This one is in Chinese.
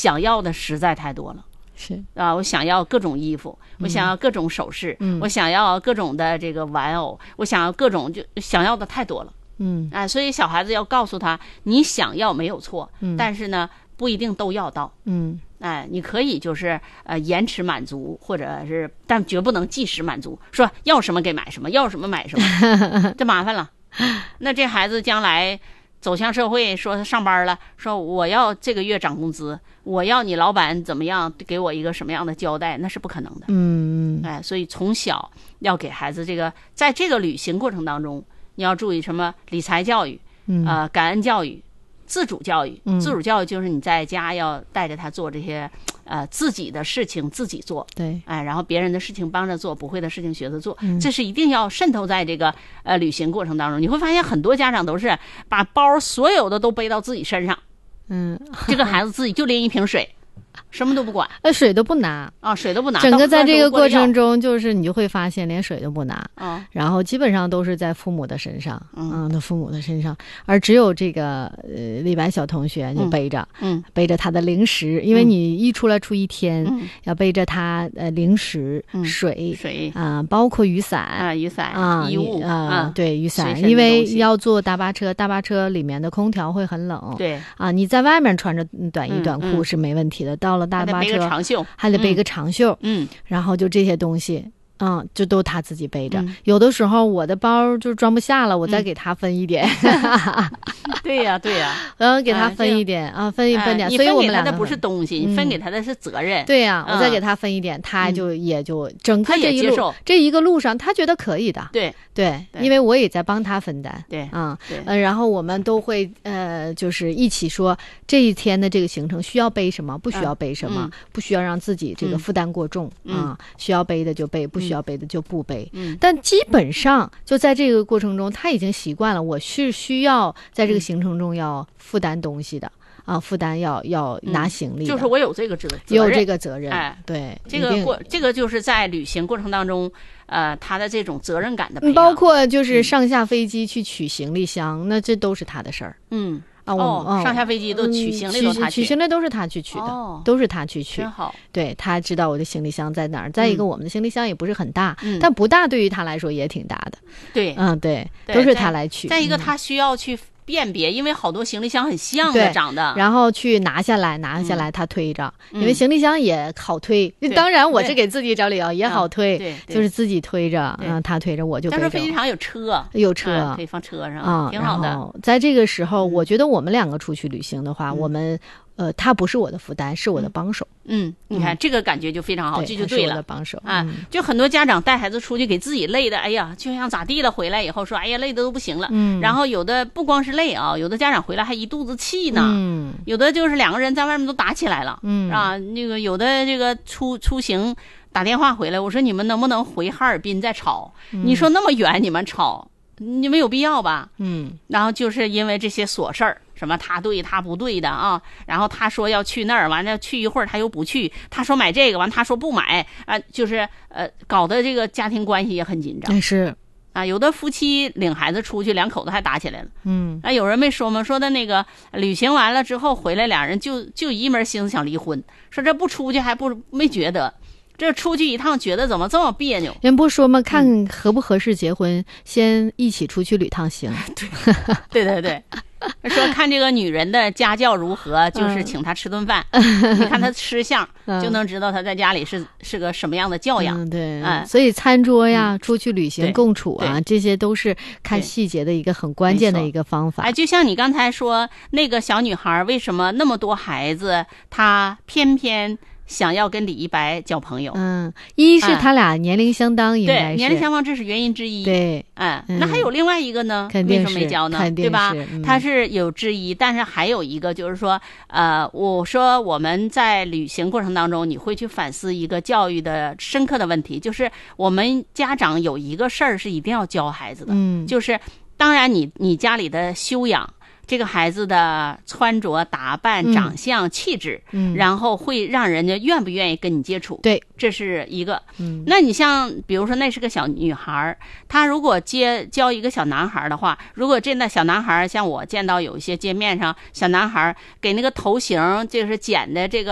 想要的实在太多了。 是啊，我想要各种衣服，我想要各种首饰，我想要各种的这个玩偶，我想要各种，就想要的太多了。所以小孩子要告诉他，你想要没有错，但是呢不一定都要到。你可以就是延迟满足，或者是但绝不能即时满足，说要什么给买什么，要什么买什么，这麻烦了。那这孩子将来走向社会，说他上班了，说我要这个月涨工资，我要你老板怎么样给我一个什么样的交代，那是不可能的。所以从小要给孩子这个，在这个旅行过程当中，你要注意什么理财教育，感恩教育，自主教育。自主教育就是你在家要带着他做这些自己的事情自己做， 对， 然后别人的事情帮着做，不会的事情学着做，这是一定要渗透在这个旅行过程当中。你会发现很多家长都是把包所有的都背到自己身上，这个孩子自己就拎一瓶水，什么都不管， 水都不拿啊，水都不拿。 整个在这个过程中，就是你就会发现连水都不拿，然后基本上都是在父母的身上，那父母的身上，而只有这个李白小同学就背着，背着他的零食，因为你一出来出一天，要背着他零食、水包括雨伞雨伞衣物对，雨伞，因为要坐大巴车，大巴车里面的空调会很冷， 对你在外面穿着短衣短裤是没问题的，到了大巴车还得背个长袖，然后就这些东西，就都他自己背着。有的时候我的包就装不下了，我再给他分一点。 对呀， 给他分一点分一点。所以我们俩分给他的不是东西，你分给他的是责任。 对呀，我再给他分一点，他也就整个这一个路上，他觉得可以的。对，因为我也在帮他分担。 对， 然后我们都会就是一起说这一天的这个行程需要背什么，不需要背什么，不需要让自己这个负担过重需要背的就背，不需要背的就不背。但基本上就在这个过程中，他已经习惯了，我是需要在这个行程中要负担东西的。负担要拿行李， 就是我有这个责任， 有这个责任。对， 这个就是在旅行过程当中，他的这种责任感的培养， 包括就是上下飞机去取行李箱，那这都是他的事儿。 上下飞机都取行李都他取行李都是他去取的，都是他去取。 真好， 对，他知道我的行李箱在哪儿。再一个，我们的行李箱也不是很大，但不大对于他来说也挺大的。 对， 对，都是他来取。 再一个，他需要去辨别，因为好多行李箱很像的长的， 然后去拿下来他推着，因为行李箱也好推。当然我是给自己找理由，也好推，就是自己推着，他推着我就背着。 但是飞机场有车可以放车上，挺好的。 在这个时候，我觉得我们两个出去旅行的话，我们他不是我的负担，是我的帮手。 你看这个感觉就非常好，这就对了。 我的帮手就很多家长带孩子出去给自己累的，哎呀，就像咋地了，回来以后说，哎呀，累的都不行了。然后有的不光是累啊，有的家长回来还一肚子气呢。有的就是两个人在外面都打起来了。那个有的这个出行打电话回来，我说你们能不能回哈尔滨再吵？你说那么远你们吵，你们有必要吧？然后就是因为这些琐事儿。什么他对他不对的啊，然后他说要去那儿，完了去一会儿他又不去，他说买这个，完他说不买就是搞得这个家庭关系也很紧张。 是有的夫妻领孩子出去，两口子还打起来了。有人没说吗？说的那个旅行完了之后回来，俩人就一门心思想离婚，说这不出去还没觉得。这出去一趟觉得怎么这么别扭？ 人不说吗？看合不合适结婚，先一起出去旅趟行。 对，说看这个女人的家教如何，就是请她吃顿饭，你看她吃相，就能知道她在家里是个什么样的教养。 对，所以餐桌呀，出去旅行共处啊，这些都是看细节的一个很关键的一个方法。 就像你刚才说那个小女孩，为什么那么多孩子，她偏偏想要跟李一白交朋友？ 一是他俩年龄相当，应该是对年龄相当，这是原因之一。 对， 那还有另外一个呢？为什么没交呢？对吧？他是有之一，但是还有一个就是说，我说我们在旅行过程当中，你会去反思一个教育的深刻的问题，就是我们家长有一个事儿是一定要教孩子的，就是当然你家里的修养。这个孩子的穿着打扮、长相、气质，然后会让人家愿不愿意跟你接触。 对， 这是一个。那你像比如说那是个小女孩，她如果教一个小男孩的话，如果真的小男孩像我见到有一些街面上小男孩给那个头型就是剪的这个